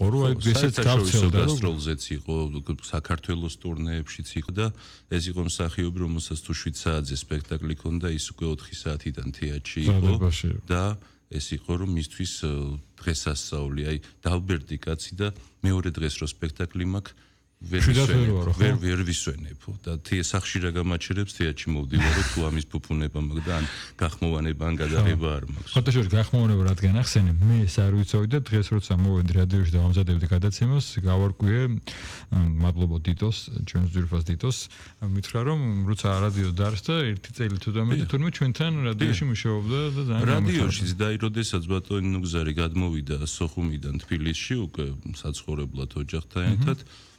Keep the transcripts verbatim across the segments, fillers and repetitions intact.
იყო, რომ აი ესეც გავცელდა, რომ გასტროლზეც იყო, საქართველოს ტურნეებშიც იყო და ეს იყო მსახიობი, რომელსაც თუ შვიდ საათზე სპექტაკლი ქონდა, ის უკვე ოთხი საათიდან თეატრში იყო და ეს იყო რომ მისთვის დღესასწაული, აი დავბერდი კაცი და მეორე დღეს რო სპექტაკლი მაქვს ვერ ვერ ვისვენებო და თეატრში რა გამაჩერებს თეატრში მოვდივარო თუ ამის ფუფუნება მაქვს და ან გახმოვანება ან გადაღება არ მაქვს. ხოთაშორი გახმოვანება რადგან ახსენე მე ეს არ ვიცოდი და დღეს როცა მოვედი რადიოში და ამზადებდი გადაცემას გავარკვიე მადლობა დიტოს ჩვენს ძირფას დიტოს მითხრა რომ როცა რადიო დაარსდა ერთი წელი თუ დამეტი თურმე ჩვენთან რადიოში მუშაობდა და ძალიან რადიოშიც და აი როდესაც ბატონი ნუგზარი გადმოვიდა სოხუმიდან თბილისში უკვე საცხოვრებლად ოჯახთან ერთად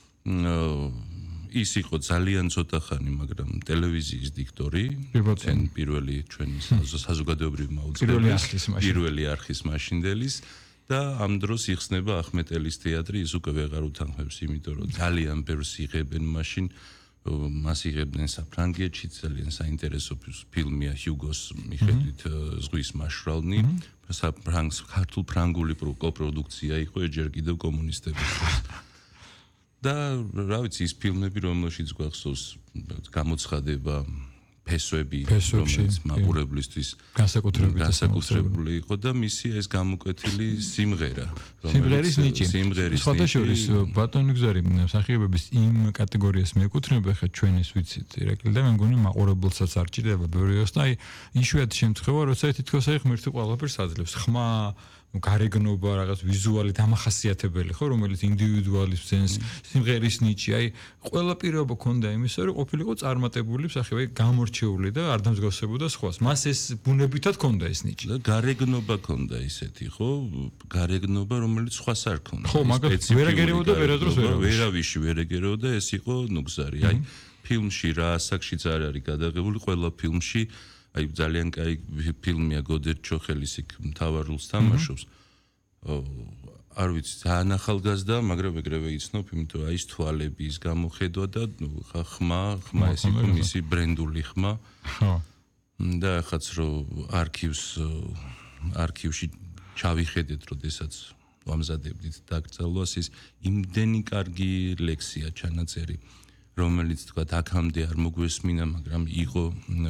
ის იყო ძალიან ცოტა ხანი, მაგრამ ტელევიზიის დიქტორი, ჩვენ პირველი ჩვენი საზოგადოებრივი მაუწყებლის პირველი არხის მაშინდელის და ამ დროს იხსნება ახმეტელის თეატრი, ის უკვე ვეღარ უთანხმებს, იმიტომ რომ ძალიან ბევრს იღებენ მაშინ, მას იღებდნენ საფრანგეთში, ძალიან საინტერესო ფილმია ჰიუგოს მიხედვით ზღვის მაშრალნი, ქართულ ფრანგული კოპროდუქცია იყო ჯერ კიდევ კომუნისტების დროს. და რა ვიცი ის ფილმები რომელშიც გვახსოვს გამოცხადება ფესვები რომელიც მაყურებლისთვის განსაკუთრებული იყო და მისი ეს გამოკვეთილი სიმღერა სიმღერის ნიჭი სხვათა შორის ბატონი გზარი მსახიობების იმ კატეგორიას მიეკუთვნება ხა ჩვენ ის ვიცით ირაკლი და მე მგონი მაყურებელსაც არ ჭირდება ბევრიოს და აი იშვიათი შემთხვევა როცა თითქოს აი ღმერთი ყველაფერს აძლევს ხმა გარეგნობა რაღაც ვიზუალი დამახასიათებელი ხო რომელიც ინდივიდუალის სენს სიმღერის ნიჭი აი ყველა პირობა ქონდა იმისა რომ ყოფილიყო წარმატებული მსახიობი გამორჩეული და არ დამსგავსებოდა სხვას მას ეს ბუნებითად ქონდა ეს ნიჭი და გარეგნობა ქონდა ისეთი ხო გარეგნობა რომელიც სხვას არ ქონდა ხო მაგას ვერაგერეოდა ვერადროს ვერავიში ვერაგერეოდა ეს იყო ნუგზარი აი ფილმში რა ასაკშიც არ არის გადაღებული ყველა ფილმში აი ძალიან კაი ფილმია გოდერ ჩოხელის იქ მთავარ როლს თამაშობს. არ ვიცი, ძალიან ახალგაზრდა, მაგრამ ეგრევე იცნობ, იმიტომ რომ აი ეს თვალები, ის გამოხედვა და ხმა, ხმა ეს იყო მისი ბრენდული ხმა. ხო. და ახაც რომ არქივს არქივში ჩავიხედეთ, როდესაც ვამზადებდით დაკრძალვას, ის იმდენი კარგი ლექსია ჩანაწერი, რომელიც თქვა აქამდე არ მოგვესმინა, მაგრამ იყო